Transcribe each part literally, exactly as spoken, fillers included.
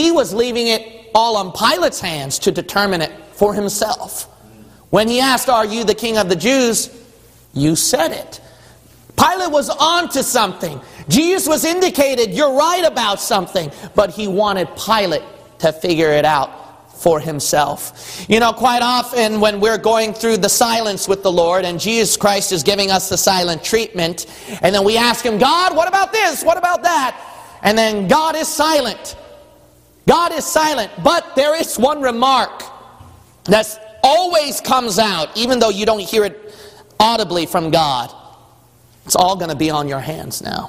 he was leaving it all on Pilate's hands to determine it for himself. When he asked, "Are you the king of the Jews?" You said it. Pilate was on to something. Jesus was indicated, you're right about something. But he wanted Pilate to figure it out for himself. You know, quite often when we're going through the silence with the Lord, and Jesus Christ is giving us the silent treatment, and then we ask him, "God, what about this? What about that?" And then God is silent. God is silent. But there is one remark that always comes out, even though you don't hear it audibly from God. It's all going to be on your hands now.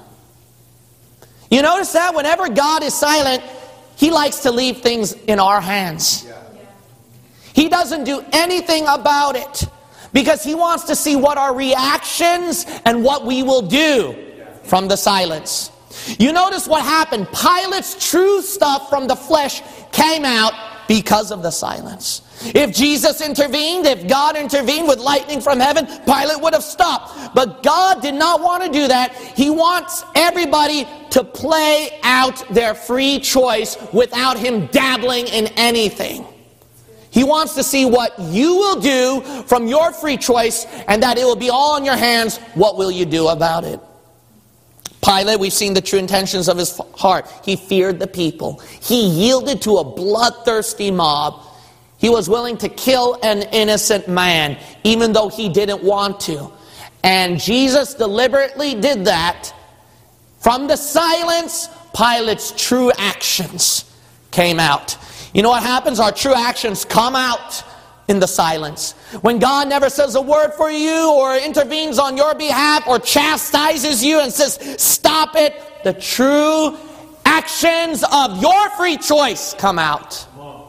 You notice that whenever God is silent, he likes to leave things in our hands. He doesn't do anything about it because he wants to see what our reactions and what we will do from the silence. You notice what happened. Pilate's true stuff from the flesh came out because of the silence. If Jesus intervened, if God intervened with lightning from heaven, Pilate would have stopped. But God did not want to do that. He wants everybody to play out their free choice without him dabbling in anything. He wants to see what you will do from your free choice, and that it will be all in your hands. What will you do about it? Pilate, we've seen the true intentions of his heart. He feared the people. He yielded to a bloodthirsty mob. He was willing to kill an innocent man, even though he didn't want to. And Jesus deliberately did that. From the silence, Pilate's true actions came out. You know what happens? Our true actions come out in the silence. When God never says a word for you or intervenes on your behalf or chastises you and says, "Stop it," the true actions of your free choice come out.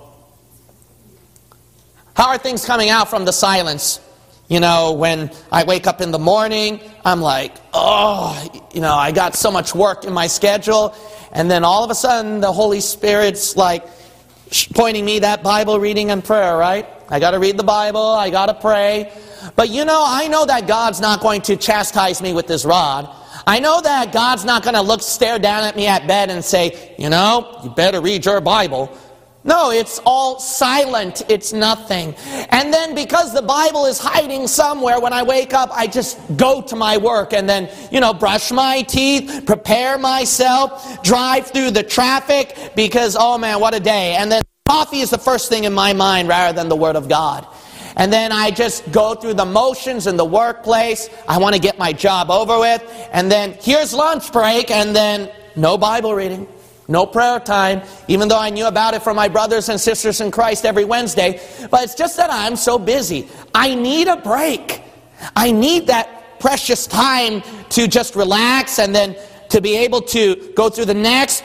How are things coming out from the silence? You know, when I wake up in the morning, I'm like, oh, you know, I got so much work in my schedule. And then all of a sudden, the Holy Spirit's like pointing me that Bible reading and prayer, right? I got to read the Bible. I got to pray. But you know, I know that God's not going to chastise me with this rod. I know that God's not going to look, stare down at me at bed and say, you know, you better read your Bible. No, it's all silent. It's nothing. And then because the Bible is hiding somewhere, when I wake up, I just go to my work and then, you know, brush my teeth, prepare myself, drive through the traffic because, oh man, what a day. And then coffee is the first thing in my mind rather than the Word of God. And then I just go through the motions in the workplace. I want to get my job over with. And then here's lunch break and then no Bible reading. No prayer time, even though I knew about it from my brothers and sisters in Christ every Wednesday. But it's just that I'm so busy. I need a break. I need that precious time to just relax and then to be able to go through the next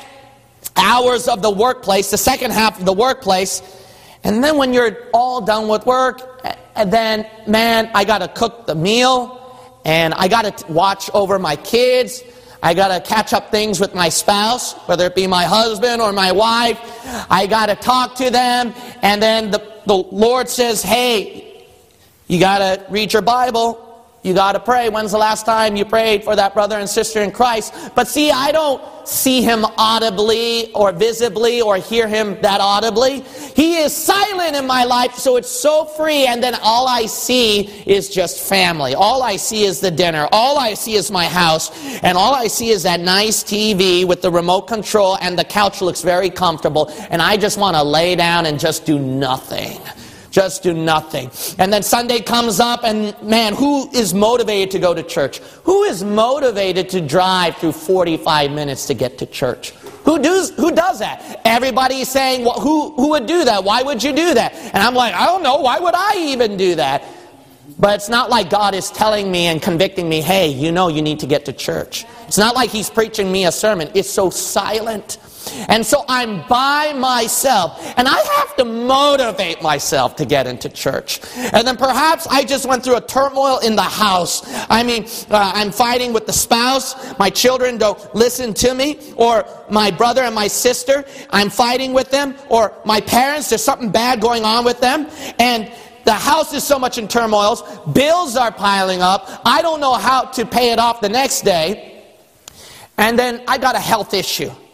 hours of the workplace, the second half of the workplace. And then when you're all done with work, and then, man, I got to cook the meal and I got to watch over my kids. I got to catch up things with my spouse, whether it be my husband or my wife. I got to talk to them. And then the, the Lord says, hey, you got to read your Bible. You got to pray. When's the last time you prayed for that brother and sister in Christ? But see, I don't see him audibly or visibly or hear him that audibly. He is silent in my life, so it's so free. And then all I see is just family. All I see is the dinner. All I see is my house. And all I see is that nice T V with the remote control, and the couch looks very comfortable. And I just want to lay down and just do nothing. Just do nothing. And then Sunday comes up and man, who is motivated to go to church? Who is motivated to drive through forty-five minutes to get to church? Who does, who does that? Everybody's saying, well, who, who would do that? Why would you do that? And I'm like, I don't know. Why would I even do that? But it's not like God is telling me and convicting me, hey, you know you need to get to church. It's not like He's preaching me a sermon. It's so silent. And so I'm by myself, and I have to motivate myself to get into church. And then perhaps I just went through a turmoil in the house. I mean, uh, I'm fighting with the spouse. My children don't listen to me. Or my brother and my sister, I'm fighting with them. Or my parents, there's something bad going on with them. And the house is so much in turmoil. Bills are piling up. I don't know how to pay it off the next day. And then I got a health issue.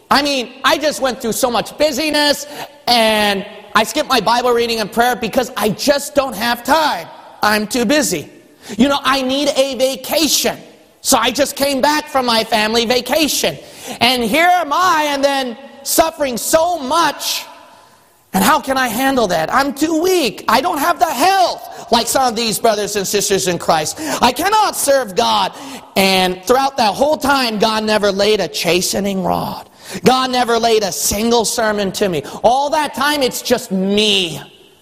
I mean, I just went through so much busyness, and I skipped my Bible reading and prayer because I just don't have time. I'm too busy. You know, I need a vacation. So I just came back from my family vacation. And here am I, and then suffering so much. And how can I handle that? I'm too weak. I don't have the health like some of these brothers and sisters in Christ. I cannot serve God. And throughout that whole time, God never laid a chastening rod. God never laid a single sermon to me. All that time, it's just me.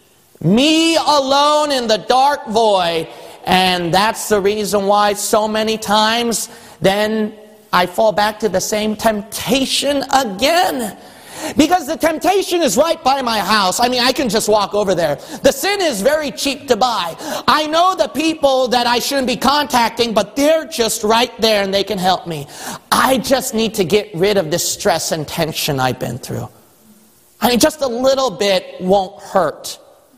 Me alone in the dark void. And that's the reason why so many times then I fall back to the same temptation again. Because the temptation is right by my house. I mean, I can just walk over there. The sin is very cheap to buy. I know the people that I shouldn't be contacting, but they're just right there and they can help me. I just need to get rid of this stress and tension I've been through. I mean, just a little bit won't hurt.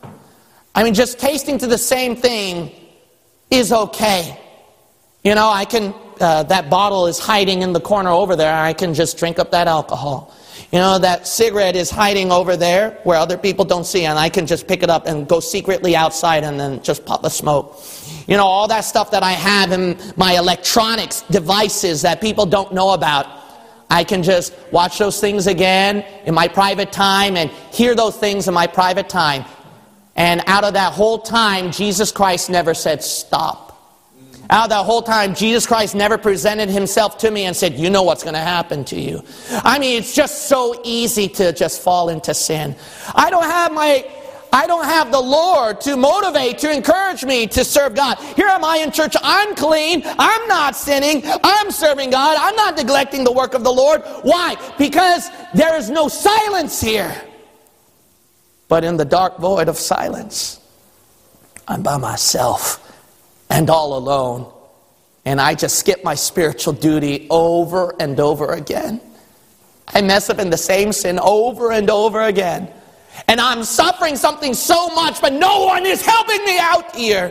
I mean, just tasting to the same thing is okay. You know, I can, uh, that bottle is hiding in the corner over there. I can just drink up that alcohol. You know, that cigarette is hiding over there where other people don't see, and I can just pick it up and go secretly outside and then just pop a smoke. You know, all that stuff that I have in my electronics devices that people don't know about, I can just watch those things again in my private time and hear those things in my private time. And out of that whole time, Jesus Christ never said stop. Out of that whole time, Jesus Christ never presented himself to me and said, you know what's going to happen to you. I mean, it's just so easy to just fall into sin. I don't have my, I don't have the Lord to motivate, to encourage me to serve God. Here am I in church, I'm clean, I'm not sinning, I'm serving God, I'm not neglecting the work of the Lord. Why? Because there is no silence here. But in the dark void of silence, I'm by myself. And all alone. And I just skip my spiritual duty over and over again. I mess up in the same sin over and over again. And I'm suffering something so much, but no one is helping me out here.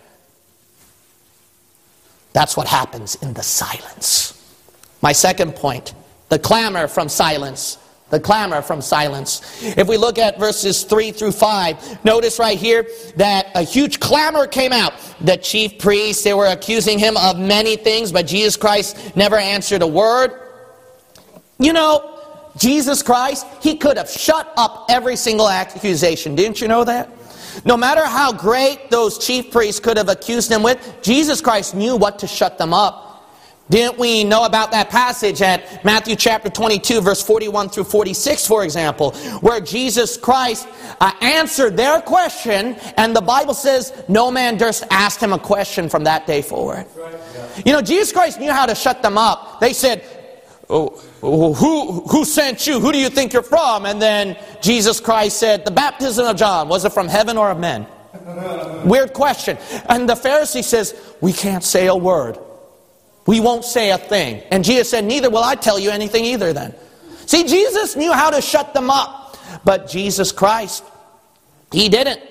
That's what happens in the silence. My second point, the clamor from silence. The clamor from silence. If we look at verses three through five, notice right here that a huge clamor came out. The chief priests, they were accusing him of many things, but Jesus Christ never answered a word. You know, Jesus Christ, he could have shut up every single accusation. Didn't you know that? No matter how great those chief priests could have accused him with, Jesus Christ knew what to shut them up. Didn't we know about that passage at Matthew chapter twenty-two, verse forty-one through forty-six, for example, where Jesus Christ uh, answered their question, and the Bible says no man durst ask him a question from that day forward. Right, yeah. You know, Jesus Christ knew how to shut them up. They said, oh, oh, who, who sent you? Who do you think you're from? And then Jesus Christ said, the baptism of John, was it from heaven or of men? Weird question. And the Pharisee says, we can't say a word. We won't say a thing. And Jesus said, neither will I tell you anything either then. See, Jesus knew how to shut them up. But Jesus Christ, he didn't.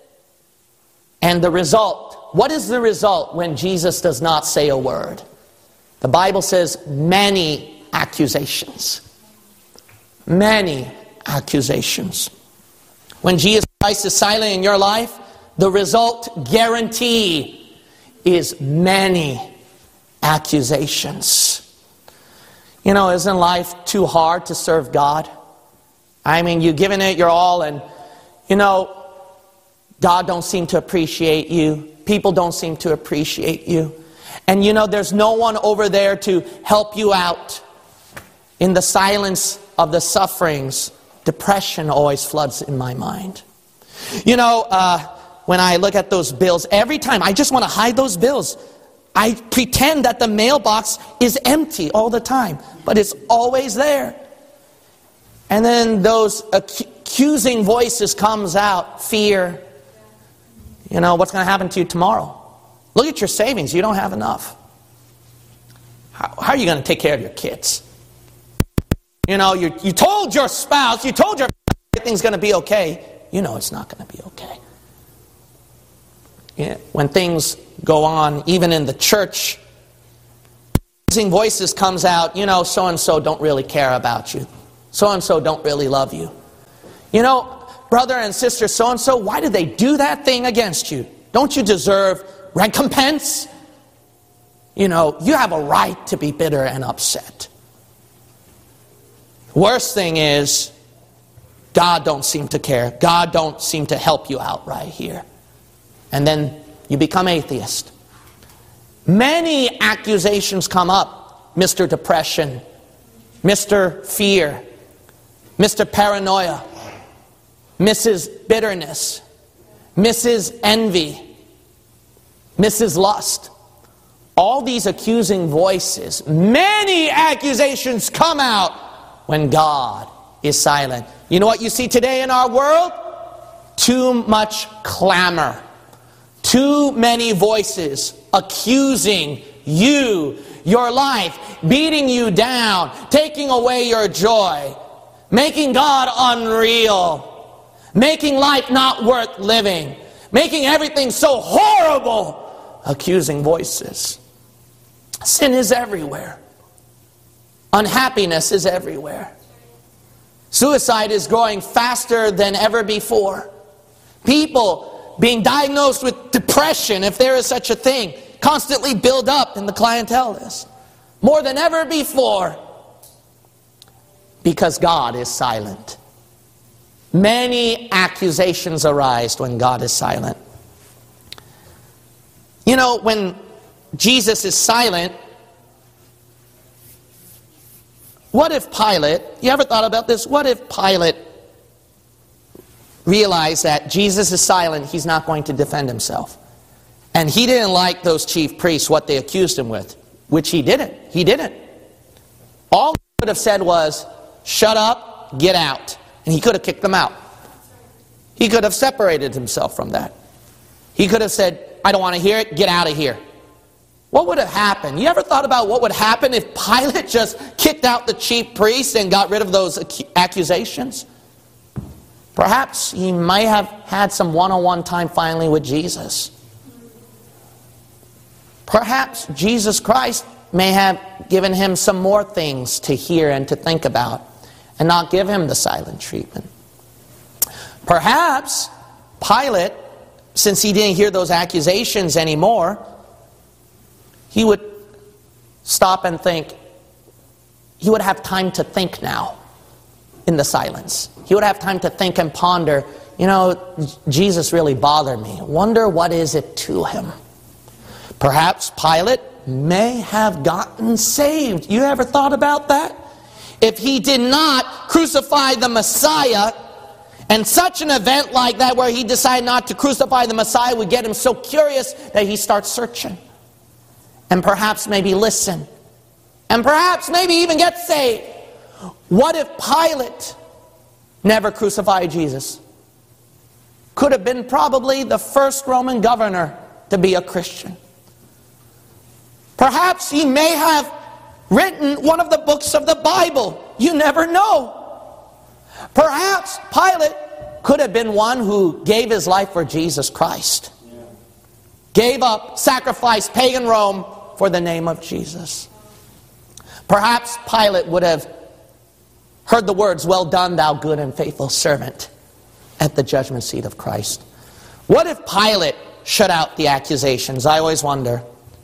And the result, what is the result when Jesus does not say a word? The Bible says many accusations. Many accusations. When Jesus Christ is silent in your life, the result guarantee is many accusations. You know, isn't life too hard to serve God? I mean, you've given it your all, and you know, God don't seem to appreciate you. People don't seem to appreciate you. And you know, there's no one over there to help you out. In the silence of the sufferings, depression always floods in my mind. You know, uh, when I look at those bills, every time I just want to hide those bills. I pretend that the mailbox is empty all the time, but it's always there. And then those accusing voices comes out, fear. You know, what's going to happen to you tomorrow? Look at your savings, you don't have enough. How, how are you going to take care of your kids? You know, you, you told your spouse, you told your spouse everything's going to be okay. You know it's not going to be okay. Yeah, when things go on, even in the church, accusing voices comes out, you know, so-and-so don't really care about you. So-and-so don't really love you. You know, brother and sister so-and-so, why did they do that thing against you? Don't you deserve recompense? You know, you have a right to be bitter and upset. Worst thing is, God don't seem to care. God don't seem to help you out right here. And then you become atheist. Many accusations come up. Mister Depression, Mister Fear, Mister Paranoia, Missus Bitterness, Missus Envy, Missus Lust. All these accusing voices, many accusations come out when God is silent. You know what you see today in our world? Too much clamor. Too many voices accusing you, your life, beating you down, taking away your joy, making God unreal, making life not worth living, making everything so horrible. Accusing voices. Sin is everywhere. Unhappiness is everywhere. Suicide is growing faster than ever before. People being diagnosed with depression, if there is such a thing, constantly build up in the clientele list. More than ever before. Because God is silent. Many accusations arise when God is silent. You know, when Jesus is silent, what if Pilate, you ever thought about this? What if Pilate realized that Jesus is silent, he's not going to defend himself? And he didn't like those chief priests, what they accused him with, which he didn't. He didn't. All he could have said was, shut up, get out. And he could have kicked them out. He could have separated himself from that. He could have said, I don't want to hear it, get out of here. What would have happened? You ever thought about what would happen if Pilate just kicked out the chief priests and got rid of those accusations? Perhaps he might have had some one-on-one time finally with Jesus. Perhaps Jesus Christ may have given him some more things to hear and to think about and not give him the silent treatment. Perhaps Pilate, since he didn't hear those accusations anymore, he would stop and think. He would have time to think now in the silence. He would have time to think and ponder, you know, Jesus really bothered me. Wonder what is it to him? Perhaps Pilate may have gotten saved. You ever thought about that? If he did not crucify the Messiah, and such an event like that where he decided not to crucify the Messiah would get him so curious that he starts searching. And perhaps maybe listen. And perhaps maybe even get saved. What if Pilate never crucified Jesus? Could have been probably the first Roman governor to be a Christian. Perhaps he may have written one of the books of the Bible. You never know. Perhaps Pilate could have been one who gave his life for Jesus Christ. Gave up, sacrificed pagan Rome for the name of Jesus. Perhaps Pilate would have heard the words, well done, thou good and faithful servant, at the judgment seat of Christ. What if Pilate shut out the accusations? I always wonder.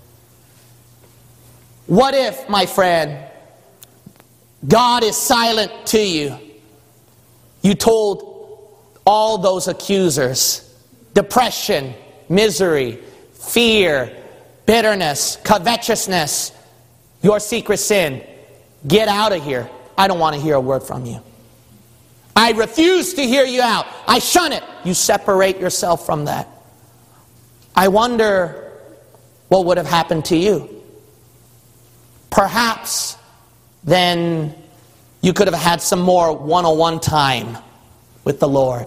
What if, my friend, God is silent to you? You told all those accusers, depression, misery, fear, bitterness, covetousness, your secret sin, get out of here. I don't want to hear a word from you. I refuse to hear you out. I shun it. You separate yourself from that. I wonder what would have happened to you. Perhaps then you could have had some more one-on-one time with the Lord.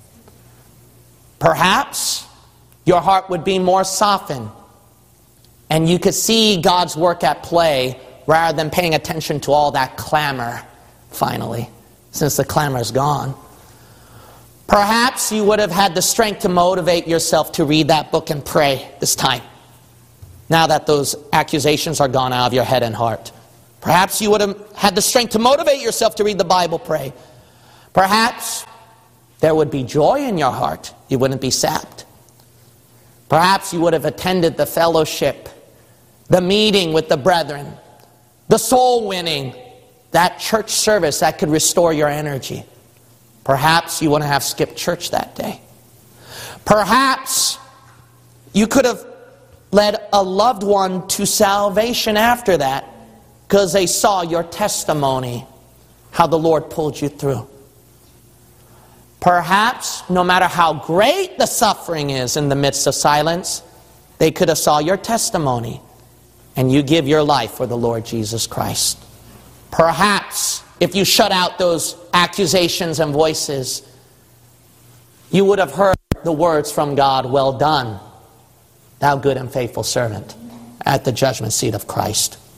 Perhaps your heart would be more softened and you could see God's work at play rather than paying attention to all that clamor finally, since the clamor is gone. Perhaps you would have had the strength to motivate yourself to read that book and pray this time. now that those accusations are gone out of your head and heart. Perhaps you would have had the strength to motivate yourself to read the Bible, pray. Perhaps there would be joy in your heart. You wouldn't be sapped. Perhaps you would have attended the fellowship, the meeting with the brethren, the soul winning, that church service that could restore your energy. Perhaps you wouldn't have skipped church that day. Perhaps you could have led a loved one to salvation after that because they saw your testimony, how the Lord pulled you through. Perhaps, no matter how great the suffering is in the midst of silence, they could have saw your testimony and you give your life for the Lord Jesus Christ. Perhaps, if you shut out those accusations and voices, you would have heard the words from God, "Well done, thou good and faithful servant," at the judgment seat of Christ.